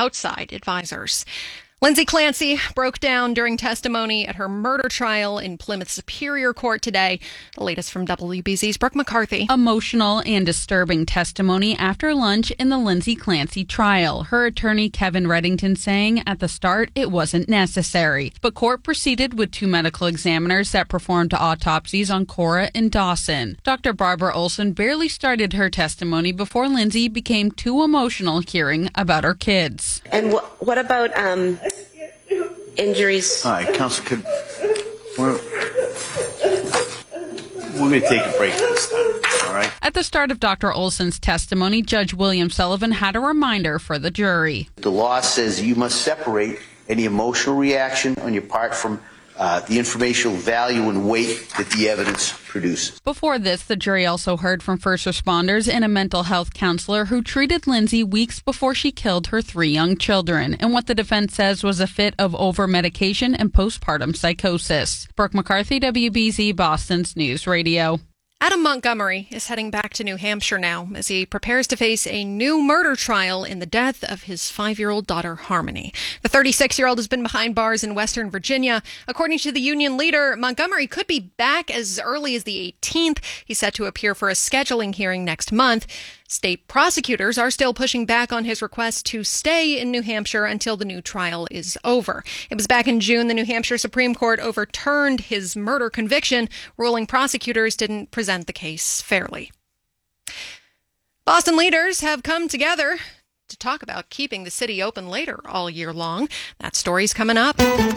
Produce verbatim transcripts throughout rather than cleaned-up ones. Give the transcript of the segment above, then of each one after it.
outside advisors. Lindsay Clancy broke down during testimony at her murder trial in Plymouth Superior Court today. The latest from W B Z's Brooke McCarthy. Emotional and disturbing testimony after lunch in the Lindsay Clancy trial. Her attorney, Kevin Reddington, saying at the start it wasn't necessary. But court proceeded with two medical examiners that performed autopsies on Cora and Dawson. Doctor Barbara Olson barely started her testimony before Lindsay became too emotional hearing about her kids. And wh- what about um, injuries? All right, Counsel, could we're, we're going to take a break this time, all right? At the start of Doctor Olson's testimony, Judge William Sullivan had a reminder for the jury. The law says you must separate any emotional reaction on your part from uh, the informational value and weight that the evidence produces. Before this, the jury also heard from first responders and a mental health counselor who treated Lindsay weeks before she killed her three young children, and what the defense says was a fit of over-medication and postpartum psychosis. Brooke McCarthy, W B Z, Boston's News Radio. Adam Montgomery is heading back to New Hampshire now as he prepares to face a new murder trial in the death of his five-year-old daughter, Harmony. The thirty-six-year-old has been behind bars in Western Virginia. According to the union leader, Montgomery could be back as early as the eighteenth. He's set to appear for a scheduling hearing next month. State prosecutors are still pushing back on his request to stay in New Hampshire until the new trial is over. It was back in June the New Hampshire Supreme Court overturned his murder conviction, ruling prosecutors didn't present the case fairly. Boston leaders have come together to talk about keeping the city open later all year long. That story's coming up.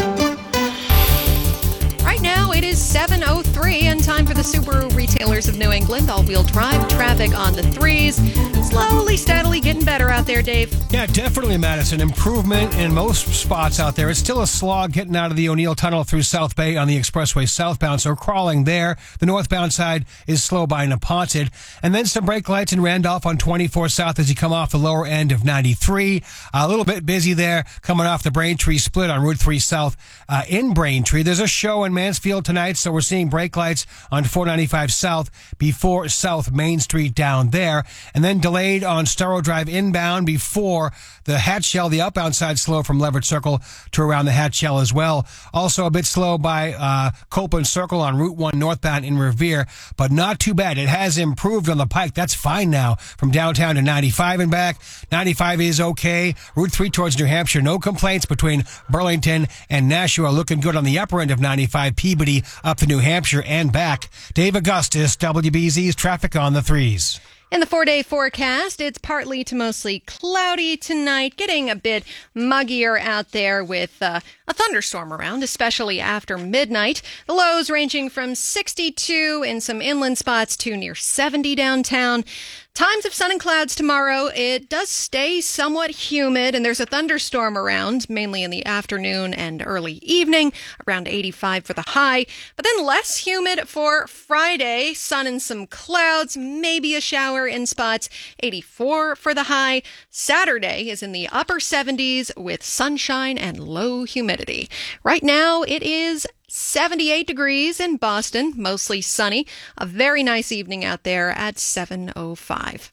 Right now, it is seven oh three and time for the Subaru Retailers of New England all-wheel drive traffic on the threes. Slowly, steadily getting better out there, Dave. Yeah, definitely, Madison. Improvement in most spots out there. It's still a slog getting out of the O'Neill Tunnel through South Bay on the expressway southbound, so crawling there. The northbound side is slow by Neponset. And then some brake lights in Randolph on twenty-four South as you come off the lower end of ninety-three. A little bit busy there coming off the Braintree split on Route three South uh, in Braintree. There's a show in Mansfield tonight, so we're seeing brake lights on four ninety-five South before South Main Street down there. And then delayed on Storrow Drive inbound before the Hatchell, the outbound side slow from Leverett Circle to around the Hatchell as well. Also a bit slow by uh, Copeland Circle on Route one northbound in Revere, but not too bad. It has improved on the Pike. That's fine now from downtown to ninety-five and back. ninety-five is okay. Route three towards New Hampshire, no complaints between Burlington and Nashua. Looking good on the upper end of ninety-five, Peabody up to New Hampshire and back. Dave Augustus, W B Z's traffic on the threes. In the four-day forecast, it's partly to mostly cloudy tonight, getting a bit muggier out there with uh, a thunderstorm around, especially after midnight. The lows ranging from sixty-two in some inland spots to near seventy downtown. Times of sun and clouds tomorrow. It does stay somewhat humid, and there's a thunderstorm around, mainly in the afternoon and early evening, around eighty-five for the high. But then less humid for Friday. Sun and some clouds, maybe a shower in spots, eighty-four for the high. Saturday is in the upper seventies with sunshine and low humidity. Right now, it is seventy-eight degrees in Boston, mostly sunny. A very nice evening out there at seven oh five.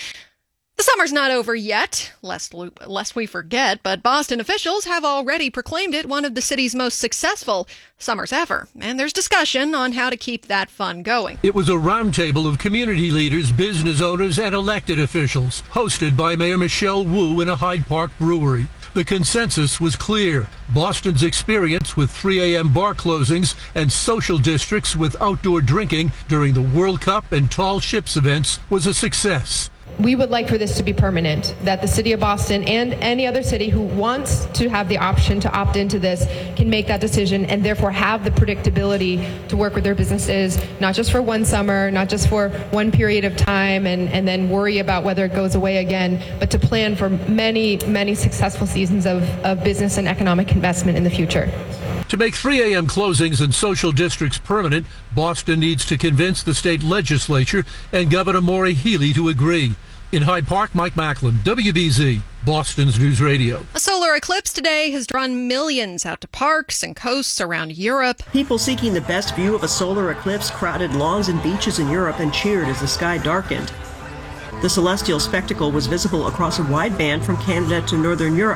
The summer's not over yet, lest, lest we forget, but Boston officials have already proclaimed it one of the city's most successful summers ever. And there's discussion on how to keep that fun going. It was a roundtable of community leaders, business owners, and elected officials, hosted by Mayor Michelle Wu in a Hyde Park brewery. The consensus was clear. Boston's experience with three a.m. bar closings and social districts with outdoor drinking during the World Cup and Tall Ships events was a success. We would like for this to be permanent, that the city of Boston and any other city who wants to have the option to opt into this can make that decision and therefore have the predictability to work with their businesses, not just for one summer, not just for one period of time and, and then worry about whether it goes away again, but to plan for many, many successful seasons of, of business and economic investment in the future. To make three a.m. closings and social districts permanent, Boston needs to convince the state legislature and Governor Maura Healey to agree. In Hyde Park, Mike Macklin, W B Z, Boston's News Radio. A solar eclipse today has drawn millions out to parks and coasts around Europe. People seeking the best view of a solar eclipse crowded lawns and beaches in Europe and cheered as the sky darkened. The celestial spectacle was visible across a wide band from Canada to northern Europe.